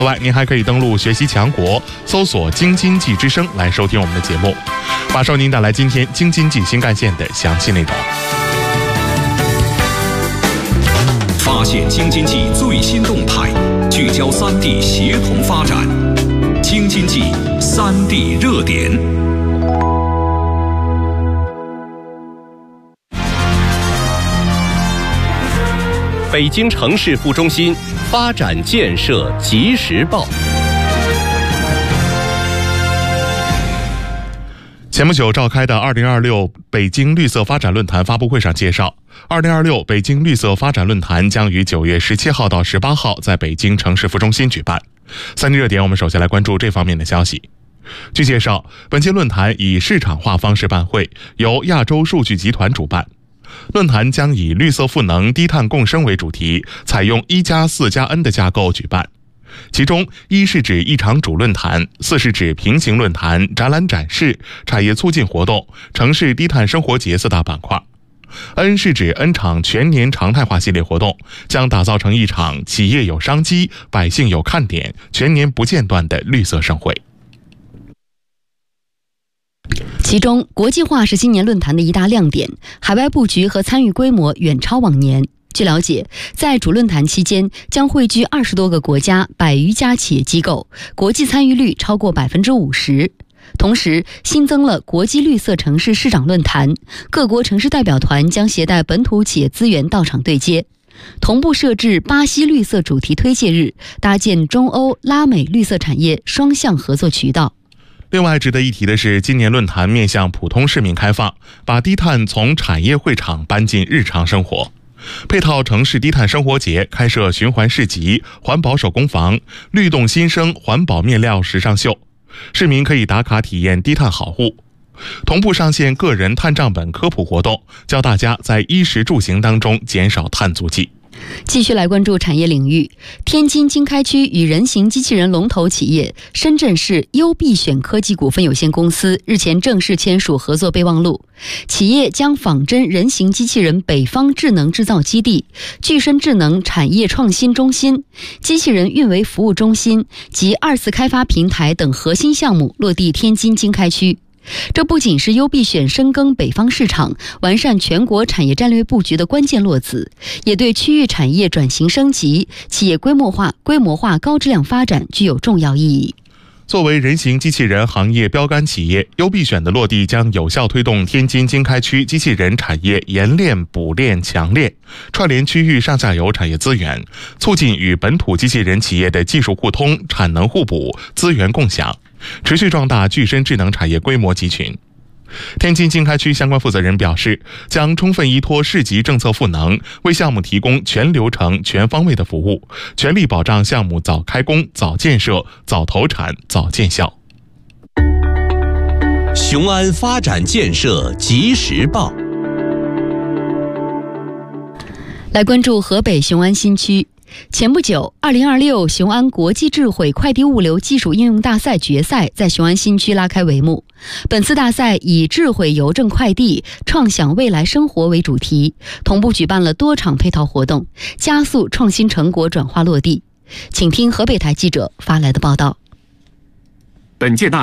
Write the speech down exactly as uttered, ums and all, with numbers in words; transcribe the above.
此外，您还可以登录学习强国，搜索京津冀之声来收听我们的节目。马上为您带来今天京津冀新干线的详细内容。 发现京津冀最新动态，聚焦三地协同发展。京津冀三地热点。 北京城市副中心发展建设即时报。 前不久召开的二零二六北京绿色发展论坛发布会上介绍，二零二六北京绿色发展论坛将于九月十七号到十八号在北京城市副中心举办。三地热点，我们首先来关注这方面的消息。据介绍，本届论坛以市场化方式办会，由亚洲数据集团主办。论坛将以绿色赋能、低碳共生为主题，采用一加四加 N 的架构举办。其中，一是指一场主论坛，四是指平行论坛、展览展示、产业促进活动、城市低碳生活节四大板块。N 是指 N 场全年常态化系列活动，将打造成一场企业有商机、百姓有看点、全年不间断的绿色盛会。 其中，国际化是今年论坛的一大亮点，海外布局和参与规模远超往年。据了解，在主论坛期间将汇聚二十多个国家、百余家企业机构，国际参与率超过百分之五十。同时，新增了国际绿色城市市长论坛，各国城市代表团将携带本土企业资源到场对接。同步设置巴西绿色主题推介日，搭建中欧、拉美绿色产业双向合作渠道。 另外值得一提的是，今年论坛面向普通市民开放，把低碳从产业会场搬进日常生活。配套城市低碳生活节开设循环市集、环保手工坊、律动新生环保面料时尚秀，市民可以打卡体验低碳好物。同步上线个人碳账本科普活动，教大家在衣食住行当中减少碳足迹。 继续来关注产业领域，天津经开区与人形机器人龙头企业深圳市优必选科技股份有限公司日前正式签署合作备忘录，企业将仿真人形机器人北方智能制造基地、具身智能产业创新中心、机器人运维服务中心及二次开发平台等核心项目落地天津经开区。这不仅是优必选深耕北方市场、完善全国产业战略布局的关键落子，也对区域产业转型升级、企业规模化、规模化高质量发展具有重要意义。 作为人形机器人行业标杆企业，优必选的落地将有效推动天津经开区机器人产业研炼、补炼、强炼，串联区域上下游产业资源，促进与本土机器人企业的技术互通、产能互补、资源共享，持续壮大具身智能产业规模集群。天津经开区相关负责人表示，将充分依托市级政策赋能，为项目提供全流程、全方位的服务，全力保障项目早开工、早建设、早投产、早见效。 雄安发展建设即时报。 来关注河北雄安新区。前不久，二零二六雄安国际智慧快递物流技术应用大赛决赛在雄安新区拉开帷幕。本次大赛以智慧邮政快递、创想未来生活为主题，同步举办了多场配套活动，加速创新成果转化落地。请听河北台记者发来的报道。 本届大